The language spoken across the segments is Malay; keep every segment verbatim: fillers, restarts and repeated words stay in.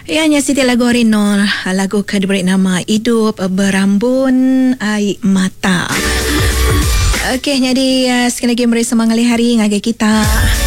Ianya Siti lagu Rinol, lagu ke diberi nama Hidup Berambun Air Mata. Okey, jadi uh, sekali lagi beri semangat hari ngagai kita.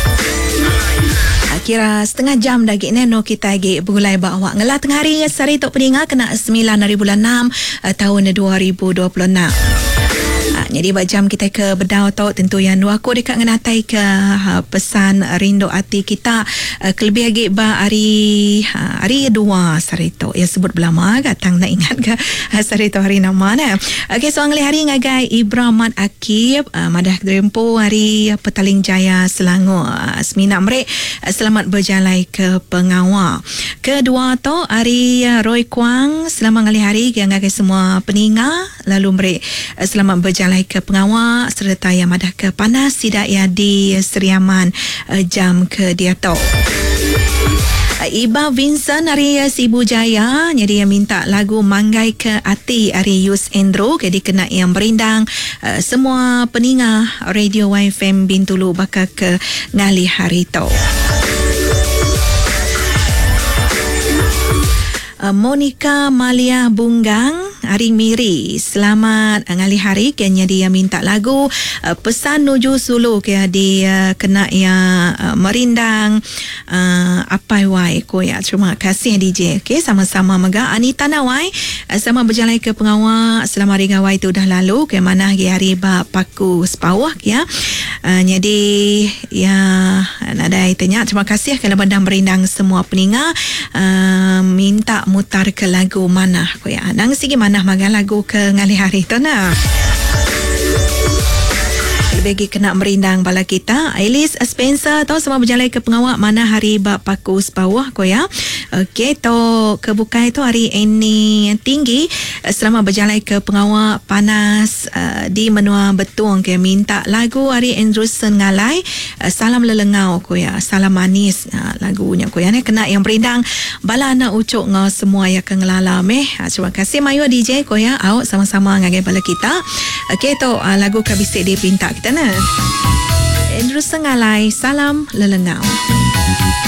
Kira setengah jam dah gik neno kita gik bergulai bawa ngelah tengah hari sari tok peninga kena sembilan hari bulan enam uh, tahun dua ribu dua puluh enam. Jadi buat jam kita ke bedau tau tentu yang dua aku dekat ngenatai ke uh, pesan rindu hati kita uh, kelebih lagi ba hari uh, hari dua sarito ya sebut belama katang nak ingat ke uh, sarito hari nama na. Okey, so ngali hari ngagai Ibramat Akib uh, madah drempo hari Petaling Jaya Selangor uh, semina mrek uh, selamat berjalan ke pengawal. Kedua tu hari uh, Roy Kwang selamat ngali hari yang ngagai semua peninga lalu mrek uh, selamat berjalan ke pengawal serta yang madah ke panas tidak ya di Seriaman uh, jam ke dia tu. Uh, Iba Vincent hari Sibu Jaya jadi yang minta lagu Manggai ke Ati hari Yus Endro jadi kena yang berindang uh, semua peninga Radio Y F M Bintulu bakal ke ngali hari tu. Uh, Monica Malia Bunggang hari Miri selamat ngali hari kenya dia minta lagu uh, pesan nuju Sulu kaya dia uh, kena ya uh, merindang uh, apa wai ko ya terima kasih D J. Okey, sama-sama mega Anita Nawai uh, sama berjalan ke pengawal selama hari gawai tu dah lalu ke mana hari ba paku sepawah ya. Uh, jadi ya ada itanya terima kasih kerana bandang berindang semua peninga uh, minta mutar ke lagu mana ko ya nang sigi mana maga lagu ke ngali hari tu na bagi kena merindang bala kita. Alice Spencer tu semua berjalan ke pengawal mana hari bak paku sepawah ko ya. Okey, tu kebukai tu hari ini tinggi selama berjalan ke pengawal panas uh, di menua betung ke minta lagu hari Andrewson ngalai uh, salam lelengau ko ya, salam manis uh, lagunya ko ya ne kena yang berindang bala anak ucuk ngau semua ya ke ngelalam eh. Uh, terima kasih Mayu D J ko ya au sama-sama ngagai bala kita. Okey, tu uh, lagu kabisik dia pinta kita na. Andrew Sengalai, salam lelengau.